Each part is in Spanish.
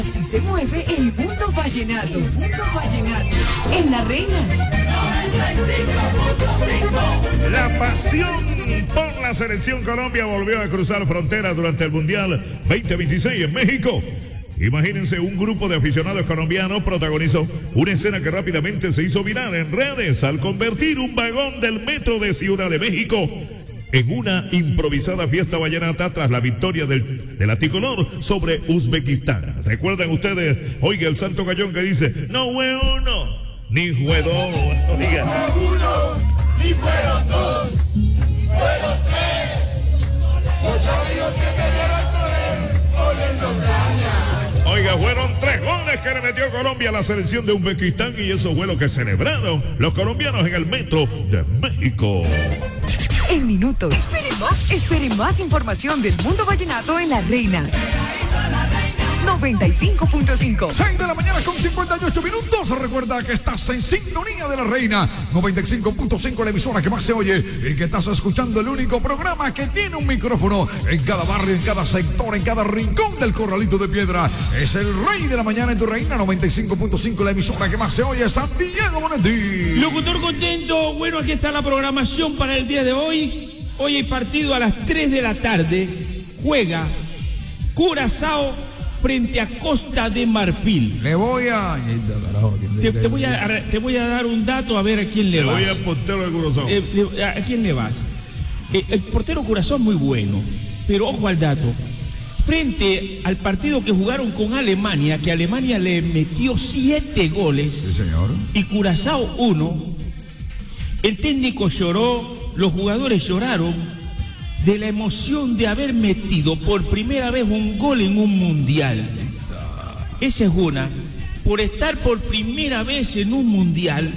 Así se mueve el mundo vallenato. El mundo vallenato. En La Reina. La pasión por la selección Colombia volvió a cruzar fronteras durante el Mundial 2026 en México. Imagínense, un grupo de aficionados colombianos protagonizó una escena que rápidamente se hizo viral en redes al convertir un vagón del metro de Ciudad de México en una improvisada fiesta vallenata tras la victoria de la tricolor sobre Uzbekistán. ¿Recuerdan ustedes? Oiga, el santo gallón que dice, no fue uno, ni fue dos. Oiga. No fue uno, ni fueron dos, fueron tres. Los amigos que querían correr los dañan. Oiga, fueron 3 goles que le metió Colombia a la selección de Uzbekistán y eso fue lo que celebraron los colombianos en el metro de México. En minutos, espere más información del mundo vallenato en La Reina. 95.5. 6 de la mañana con 58 minutos. Recuerda que estás en sintonía de La Reina. 95.5, la emisora que más se oye. Y que estás escuchando el único programa que tiene un micrófono en cada barrio, en cada sector, en cada rincón del Corralito de Piedra. Es el Rey de la Mañana en tu Reina. 95.5, la emisora que más se oye. Santiago Bonetti. Locutor contento. Bueno, aquí está la programación para el día de hoy. Hoy hay partido a las 3 de la tarde. Juega Curazao frente a Costa de Marfil. Le voy a... Te voy a dar un dato a ver a quién le vas. Le voy al portero de Curazao. ¿A quién le vas? El portero Curazao es muy bueno, pero ojo al dato. Frente al partido que jugaron con Alemania, que Alemania le metió 7 goles. Sí, señor. Y Curazao 1, el técnico lloró, los jugadores lloraron de la emoción de haber metido por primera vez un gol en un mundial. Esa es una. Por estar por primera vez en un mundial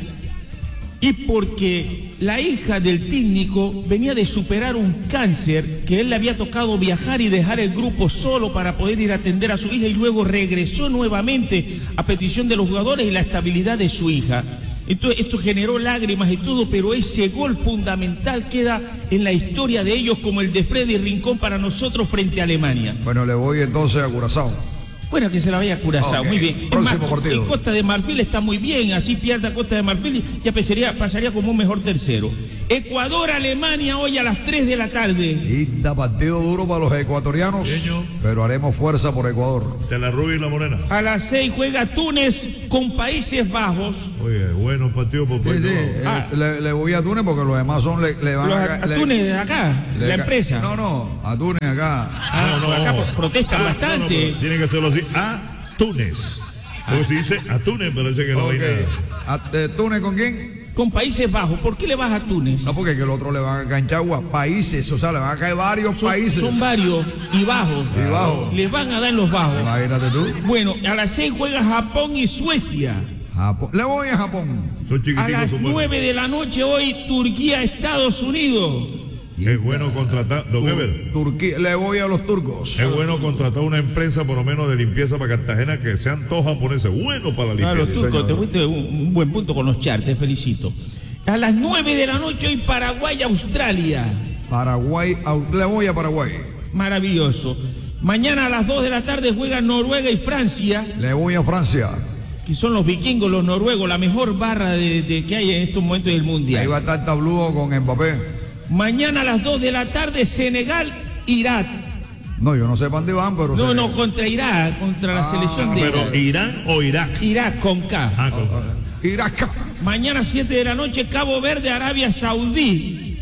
y porque la hija del técnico venía de superar un cáncer que él le había tocado viajar y dejar el grupo solo para poder ir a atender a su hija y luego regresó nuevamente a petición de los jugadores y la estabilidad de su hija. Entonces, esto generó lágrimas y todo, pero ese gol fundamental queda en la historia de ellos como el de Freddy Rincón para nosotros frente a Alemania. Bueno, le voy entonces a Curazao. Bueno, que se la vaya a Curazao, okay. Muy bien. Próximo partido. En Costa de Marfil está muy bien, así pierda Costa de Marfil y ya pasaría como un mejor tercero. Ecuador-Alemania hoy a las 3 de la tarde. Y da partido duro para los ecuatorianos, pero haremos fuerza por Ecuador. De la rubia y la morena. A las 6 juega Túnez con Países Bajos. Oye, bueno partido por Países Bajos. Le voy a Túnez porque los demás son le van a Túnez de acá, la empresa. No, a Túnez acá. Acá protestan bastante. No, tienen que hacerlo así. A Túnez. Porque si dice a Túnez, parece que no hay nada. ¿Túnez con quién? Con Países Bajos. ¿Por qué le vas a Túnez? No, porque que el otro le van a enganchar países, o sea, le van a caer varios países. Son varios y bajos. Y bajos. Les van a dar los bajos. Imagínate tú. Bueno, a las 6 juega Japón y Suecia. Japón. Le voy a Japón. A las 9 de la noche hoy Turquía, Estados Unidos. Es bueno contratar, don Ever. Turquía, le voy a los turcos. Es bueno contratar una empresa por lo menos de limpieza para Cartagena que sean todos japoneses. Bueno para la limpieza. Claro, los turcos, te fuiste un buen punto con los charts, te felicito. A las 9 de la noche hoy Paraguay, Australia. Paraguay, le voy a Paraguay. Maravilloso. Mañana a las 2 de la tarde juegan Noruega y Francia. Le voy a Francia. Que son los vikingos, los noruegos, la mejor barra de que hay en estos momentos del mundial. Ahí va a estar Tabludo con Mbappé. Mañana a las 2 de la tarde, Senegal, Irak. No, yo no sé para dónde van, pero... No, contra Irak, contra la selección de Irak. ¿Pero Irán o Irak? Irak con K. Con K. Irak. Mañana 7 de la noche, Cabo Verde, Arabia Saudí.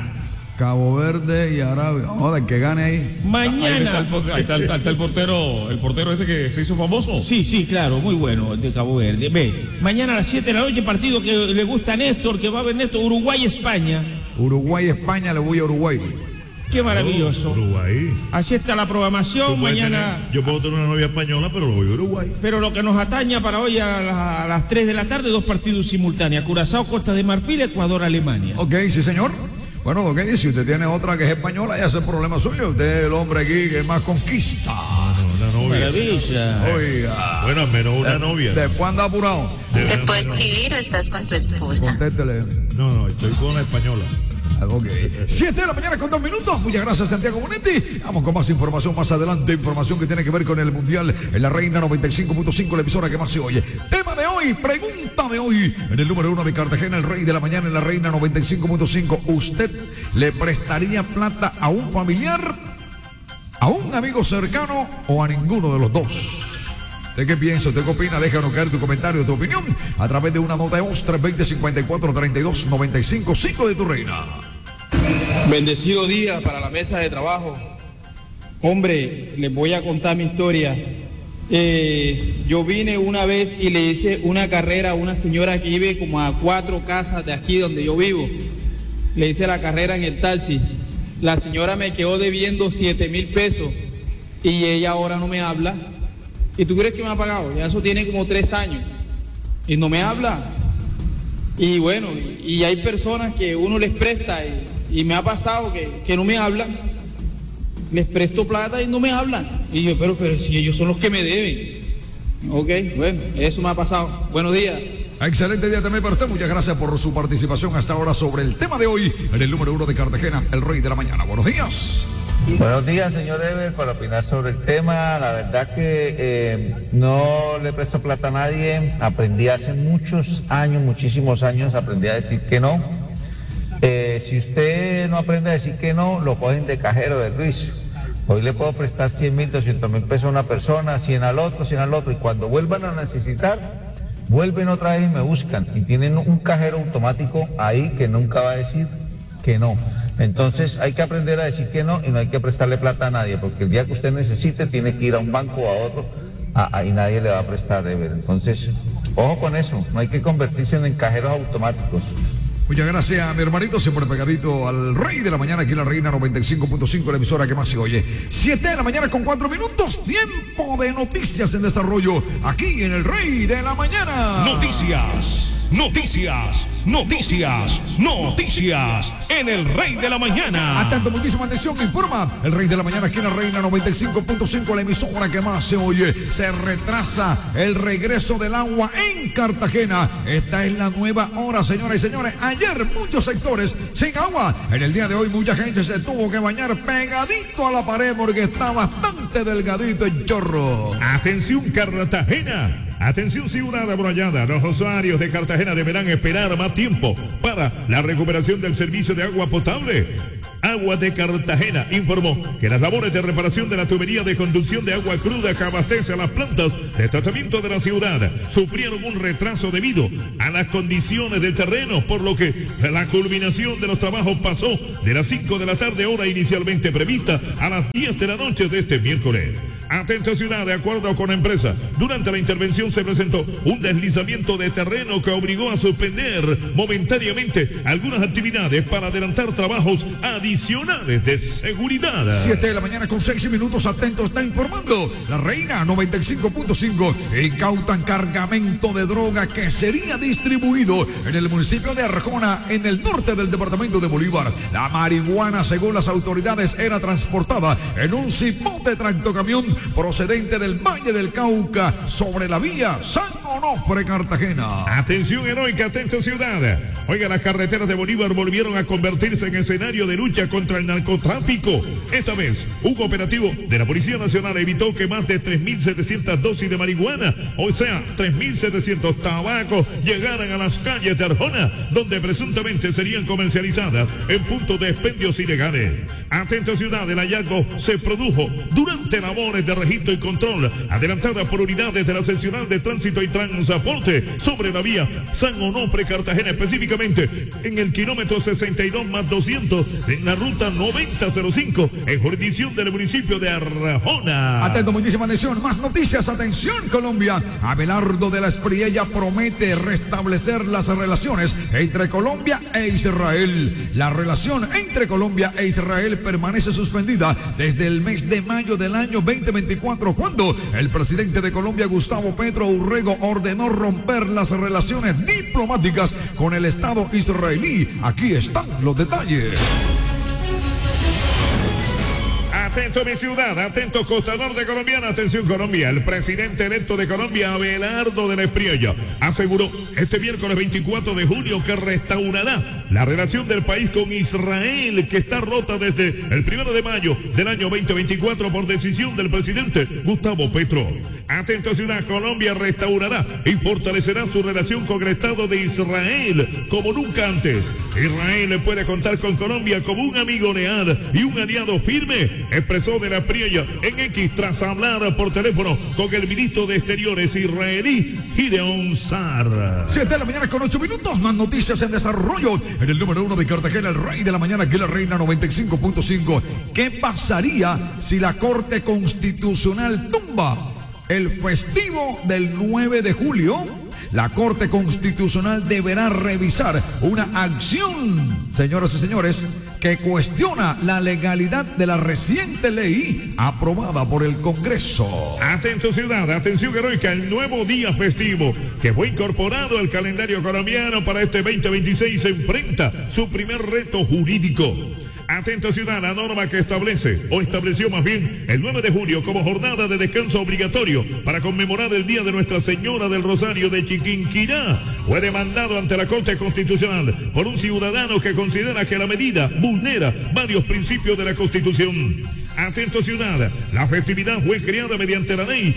Cabo Verde y Arabia. Joder, que gane ahí. Mañana. Ahí está el portero este que se hizo famoso. Sí, claro, muy bueno, el de Cabo Verde. Ve, mañana a las 7 de la noche, partido que le gusta a Néstor, que va a ver Néstor, Uruguay-España. Uruguay-España, le voy a Uruguay. Qué maravilloso. Uruguay. Así está la programación. Mañana. Yo puedo tener una novia española, pero lo voy a Uruguay. Pero lo que nos ataña para hoy a las 3 de la tarde, 2 partidos simultáneos. Curazao, Costa de Marfil, Ecuador, Alemania. Ok, sí, señor. Bueno, lo que dice, si usted tiene otra que es española, ya es el problema suyo. Usted es el hombre aquí que más conquista. Una novia. Maravilla. Oiga. Bueno, al menos una novia. ¿Después anda apurado? ¿Te puedo escribir o estás con tu esposa? Contéstele. No, estoy con la española. Ok. 7 de la mañana con 2 minutos. Muchas gracias, Santiago Bonetti. Vamos con más información más adelante. Información que tiene que ver con el Mundial en la Reina 95.5, la emisora que más se oye. Tema de hoy, pregunta de hoy. En el número 1 de Cartagena, el Rey de la Mañana en la Reina 95.5. ¿Usted le prestaría plata a un familiar, a un amigo cercano o a ninguno de los dos? ¿Usted qué piensa? ¿Usted qué opina? Déjanos caer tu comentario, tu opinión a través de una nota de voz 320-54-32-95-5 de tu Reina. Bendecido día para la mesa de trabajo. Hombre, les voy a contar mi historia. Yo vine una vez y le hice una carrera a una señora que vive como a 4 casas de aquí donde yo vivo. Le hice la carrera en el taxi. La señora me quedó debiendo 7,000 pesos y ella ahora no me habla. ¿Y tú crees que me ha pagado? Ya eso tiene como 3 años y no me habla. Y bueno, y hay personas que uno les presta y me ha pasado que no me hablan. Les presto plata y no me hablan. Y yo, pero si ellos son los que me deben. Ok, bueno, eso me ha pasado. Buenos días. Excelente día también para usted. Muchas gracias por su participación hasta ahora sobre el tema de hoy en el número 1 de Cartagena, el Rey de la Mañana. Buenos días. Buenos días, señor Ever, para opinar sobre el tema. La verdad que no le presto plata a nadie. Aprendí hace muchos años, muchísimos años, aprendí a decir que no. Si usted no aprende a decir que no, lo cogen de cajero de Ruiz. Hoy le puedo prestar 100,000, 200,000 pesos a una persona, 100 al otro, 100 al otro. Y cuando vuelvan a necesitar, vuelven otra vez y me buscan. Y tienen un cajero automático ahí que nunca va a decir que no. Entonces hay que aprender a decir que no y no hay que prestarle plata a nadie, porque el día que usted necesite tiene que ir a un banco o a otro y nadie le va a prestar, Ever. Entonces, ojo con eso, no hay que convertirse en cajeros automáticos. Muchas gracias, mi hermanito, siempre pegadito al Rey de la Mañana, aquí en la Reina 95.5, la emisora que más se oye. 7 de la mañana con 4 minutos, tiempo de noticias en desarrollo, aquí en el Rey de la Mañana. Noticias, noticias, noticias, noticias en el Rey de la Mañana. Atento, muchísima atención, informa el Rey de la Mañana aquí en la Reina 95.5, la emisora que más se oye. Se retrasa el regreso del agua en Cartagena. Esta es la nueva hora, señoras y señores. Ayer muchos sectores sin agua. En el día de hoy mucha gente se tuvo que bañar pegadito a la pared porque está bastante delgadito el chorro. Atención, Cartagena. Atención, ciudad amurallada. Los usuarios de Cartagena deberán esperar más tiempo para la recuperación del servicio de agua potable. Agua de Cartagena informó que las labores de reparación de la tubería de conducción de agua cruda que abastece a las plantas de tratamiento de la ciudad sufrieron un retraso debido a las condiciones del terreno, por lo que la culminación de los trabajos pasó de las 5 de la tarde, hora inicialmente prevista, a las 10 de la noche de este miércoles. Atento, ciudad, de acuerdo con la empresa, durante la intervención se presentó un deslizamiento de terreno que obligó a suspender momentáneamente algunas actividades para adelantar trabajos adicionales de seguridad. 7 de la mañana con 6 minutos, atento, está informando la Reina 95.5. Incautan cargamento de droga que sería distribuido en el municipio de Arjona, en el norte del departamento de Bolívar. La marihuana, según las autoridades, era transportada en un cipote tractocamión procedente del Valle del Cauca sobre la vía San Onofre, Cartagena. Atención heroica, atento, ciudad. Oiga, las carreteras de Bolívar volvieron a convertirse en escenario de lucha contra el narcotráfico. Esta vez, un operativo de la Policía Nacional evitó que más de 3.700 dosis de marihuana, o sea, 3.700 tabacos, llegaran a las calles de Arjona, donde presuntamente serían comercializadas en puntos de expendios ilegales. Atento, ciudad, el hallazgo se produjo durante labores de registro y control adelantada por unidades de la seccional de tránsito y transporte sobre la vía San Onofre, Cartagena, específicamente en el kilómetro 62+200 en la ruta 9005 en jurisdicción del municipio de Arjona. Atento, muchísima atención, más noticias, atención Colombia. Abelardo de la Espriella promete restablecer las relaciones entre Colombia e Israel. La relación entre Colombia e Israel permanece suspendida desde el mes de mayo del año 2024, cuando el presidente de Colombia, Gustavo Petro Urrego, ordenó romper las relaciones diplomáticas con el Estado israelí. Aquí están los detalles. Atento mi ciudad, atento Costa Norte colombiana, atención Colombia. El presidente electo de Colombia, Abelardo de la Espriella, aseguró este miércoles 24 de julio que restaurará la relación del país con Israel, que está rota desde el 1 de mayo del año 2024 por decisión del presidente Gustavo Petro. Atento ciudad, Colombia restaurará y fortalecerá su relación con el Estado de Israel como nunca antes. Israel puede contar con Colombia como un amigo leal y un aliado firme, expresó de la Espriella en X tras hablar por teléfono con el ministro de Exteriores israelí, Gideon Sar. 7 de la mañana con 8 minutos, más noticias en desarrollo. En el número 1 de Cartagena, el rey de la mañana, aquí la reina 95.5. ¿Qué pasaría si la Corte Constitucional tumba el festivo del 9 de julio? La Corte Constitucional deberá revisar una acción, señoras y señores, que cuestiona la legalidad de la reciente ley aprobada por el Congreso. Atento ciudad, atención heroica, el nuevo día festivo que fue incorporado al calendario colombiano para este 2026 se enfrenta su primer reto jurídico. Atento ciudad, la norma que estableció más bien el 9 de julio como jornada de descanso obligatorio para conmemorar el Día de Nuestra Señora del Rosario de Chiquinquirá fue demandado ante la Corte Constitucional por un ciudadano que considera que la medida vulnera varios principios de la Constitución. Atento ciudad, la festividad fue creada mediante la ley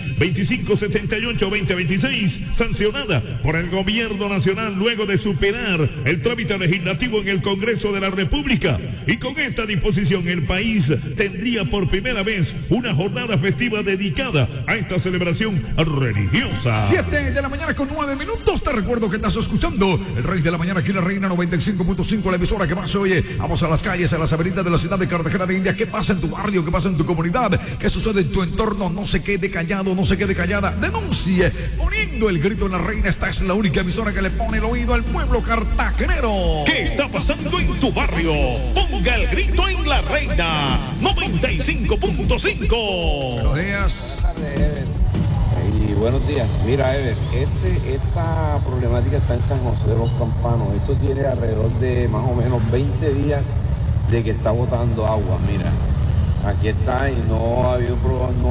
2578-2026, sancionada por el gobierno nacional luego de superar el trámite legislativo en el Congreso de la República. Y con esta disposición el país tendría por primera vez una jornada festiva dedicada a esta celebración religiosa. 7 de la mañana con 9 minutos, te recuerdo que estás escuchando el rey de la mañana, aquí la reina 95.5, la emisora que más se oye. Vamos a las calles, a las avenidas de la ciudad de Cartagena de Indias. ¿Qué pasa en tu barrio? ¿Qué pasa en tu comunidad? ¿Qué sucede en tu entorno? No se quede callado, no se quede callada. Denuncie poniendo el grito en la reina. Esta es la única emisora que le pone el oído al pueblo cartagenero. ¿Qué está pasando en tu barrio? Ponga el grito en la reina 95.5. Buenos días. Y buenos días. Mira, Ever, esta problemática está en San José de los Campanos. Esto tiene alrededor de más o menos 20 días de que está botando agua. Mira, aquí está y no ha habido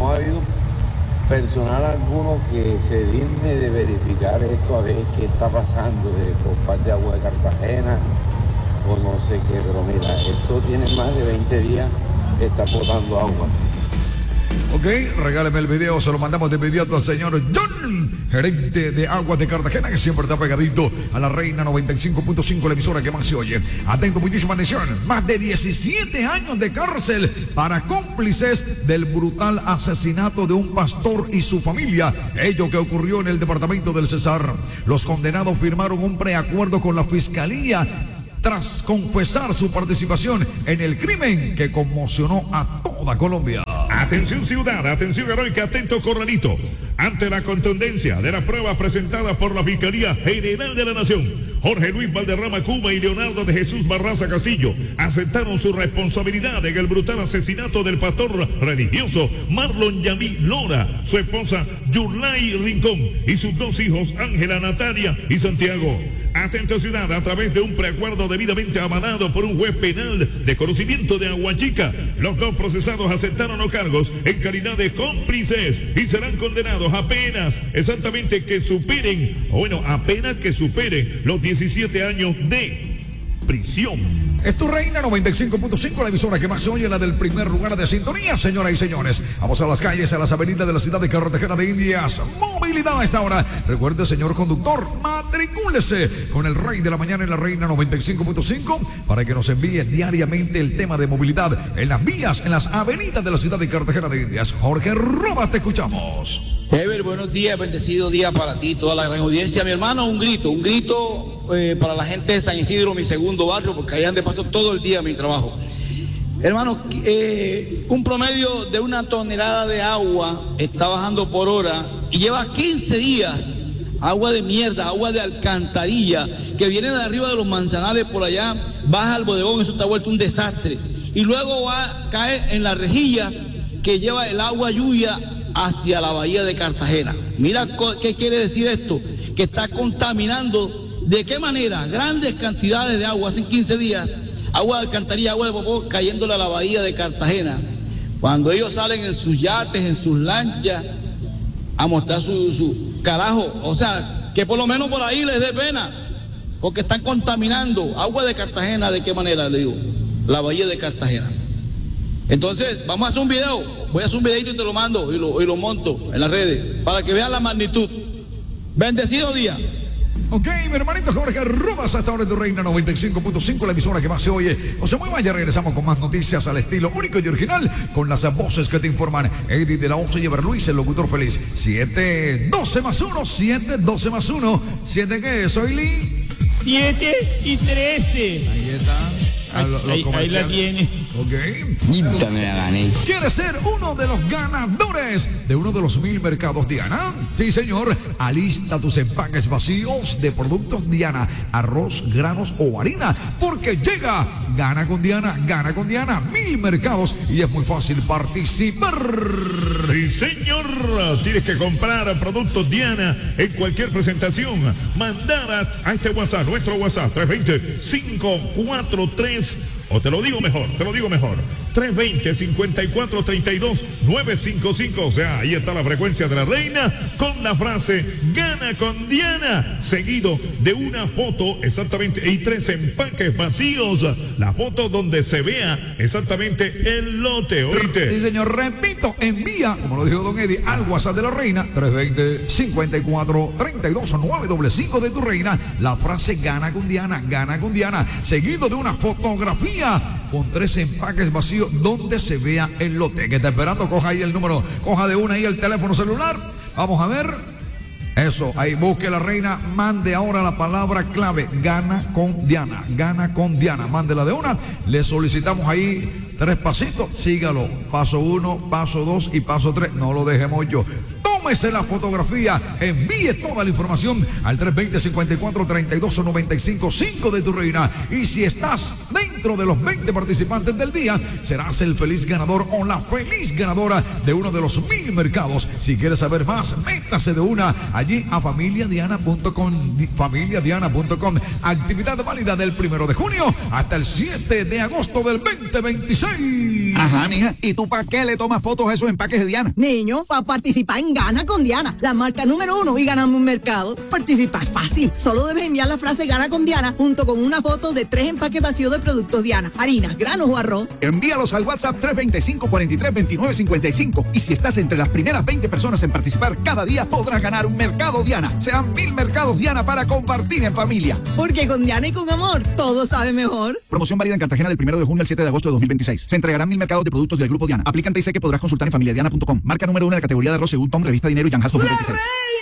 personal alguno que se digne de verificar esto, a ver qué está pasando por parte de Agua de Cartagena o no sé qué, pero mira, esto tiene más de 20 días que está botando agua. Ok, regáleme el video, se lo mandamos de inmediato al señor John, gerente de Aguas de Cartagena, que siempre está pegadito a la reina 95.5, la emisora que más se oye. Atento, muchísima atención. Más de 17 años de cárcel para cómplices del brutal asesinato de un pastor y su familia. Ello que ocurrió en el departamento del Cesar. Los condenados firmaron un preacuerdo con la fiscalía tras confesar su participación en el crimen que conmocionó a toda Colombia. Atención ciudad, atención heroica, atento Corralito. Ante la contundencia de las pruebas presentadas por la Fiscalía General de la Nación, Jorge Luis Valderrama Cuba y Leonardo de Jesús Barraza Castillo aceptaron su responsabilidad en el brutal asesinato del pastor religioso Marlon Yamil Lora, su esposa Yurlay Rincón y sus dos hijos Ángela, Natalia y Santiago. Atento ciudad, a través de un preacuerdo debidamente avalado por un juez penal de conocimiento de Aguachica, los dos procesados aceptaron los cargos en calidad de cómplices y serán condenados apenas que superen los 17 años de prisión. Es tu reina 95.5, la emisora que más se oye, la del primer lugar de sintonía, señoras y señores. Vamos a las calles, a las avenidas de la ciudad de Cartagena de Indias. Movilidad a esta hora. Recuerde, señor conductor, matricúlese con el rey de la mañana en la reina 95.5 para que nos envíe diariamente el tema de movilidad en las vías, en las avenidas de la ciudad de Cartagena de Indias. Jorge Rodas, te escuchamos. Ever, buenos días, bendecido día para ti, toda la gran audiencia. Mi hermano, un grito para la gente de San Isidro, mi segundo barrio, porque ahí ande paso todo el día mi trabajo. Hermano, un promedio de 1 tonelada de agua está bajando por hora y lleva 15 días. Agua de mierda, agua de alcantarilla, que viene de arriba de los Manzanares por allá, baja al bodegón, eso está vuelto un desastre. Y luego cae en la rejilla que lleva el agua lluvia hacia la bahía de Cartagena. Mira qué quiere decir esto, que está contaminando. ¿De qué manera? Grandes cantidades de agua, hace 15 días, agua de alcantarilla, agua de popó, cayéndole a la bahía de Cartagena. Cuando ellos salen en sus yates, en sus lanchas, a mostrar su carajo, o sea, que por lo menos por ahí les dé pena, porque están contaminando agua de Cartagena. ¿De qué manera? Le digo, la bahía de Cartagena. Entonces, vamos a hacer un video, voy a hacer un videito y te lo mando y lo monto en las redes, para que vean la magnitud. Bendecido día. Ok, mi hermanito Jorge Rodas, hasta ahora en tu Reina 95.5, la emisora que más se oye. No se mueva, ya regresamos con más noticias al estilo único y original, con las voces que te informan. Eddie de la 11 y Ever Luis, el locutor feliz. 7, 12 más 1, 7, 12 más 1. ¿7 qué? ¿Soy Lee? 7 y 13. Ahí está. Ahí la tiene. Ok. Me la gané. ¿Quieres ser uno de los ganadores de uno de los 1000 mercados Diana? Sí, señor. Alista tus empaques vacíos de productos Diana, arroz, granos o harina, porque llega Gana con Diana, 1000 mercados y es muy fácil participar. Sí, señor. Tienes que comprar productos Diana en cualquier presentación. Mandar a este WhatsApp, nuestro WhatsApp, 320-543. O te lo digo mejor, 320-5432-955, o sea, ahí está la frecuencia de la reina con la frase Gana con Diana, seguido de una foto exactamente y 3 empaques vacíos, la foto donde se vea exactamente el lote, ¿oíste? Sí, señor, repito, envía, como lo dijo don Eddie, al WhatsApp de la reina, 320-5432-955 de tu reina, la frase Gana con Diana, seguido de una fotografía con 3 empaques vacíos donde se vea el lote. Que está esperando, coja ahí el número, coja de una ahí el teléfono celular. Vamos a ver. Eso, ahí busque la reina, mande ahora la palabra clave, Gana con Diana, mándela de una, le solicitamos ahí 3 pasitos, sígalo, paso 1, paso 2 y paso 3, no lo dejemos yo. Tómese la fotografía, envíe toda la información al 320-5432-955 de tu reina. Y si estás dentro de los 20 participantes del día, serás el feliz ganador o la feliz ganadora de uno de los 1000 mercados. Si quieres saber más, métase de una allí a familiadiana.com. Actividad válida del 1 de junio hasta el 7 de agosto del 2026. Ajá, mija. ¿Y tú para qué le tomas fotos a esos empaques de Diana? Niño, para participar en Gana con Diana, la marca número 1 y ganamos un mercado. Participar es fácil. Solo debes enviar la frase Gana con Diana junto con una foto de 3 empaques vacíos de productos Diana, harinas, granos o arroz. Envíalos al WhatsApp 325-43-2955. Y si estás entre las primeras 20 personas en participar cada día, podrás ganar un mercado Diana. Serán 1000 mercados Diana para compartir en familia. Porque con Diana y con amor, todo sabe mejor. Promoción válida en Cartagena del 1 de junio al 7 de agosto de 2026. Se entregarán 1000 mercados de productos del Grupo Diana. Aplican TIC que podrás consultar en familiadiana.com. Marca número 1 de la categoría de arroz según Tom, Revista Dinero y Yanjas 2026.